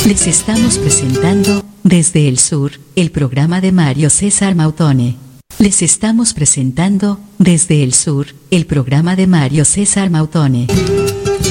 Les estamos presentando, desde el sur, el programa de Mario César Mautone. Les estamos presentando, desde el sur, el programa de Mario César Mautone.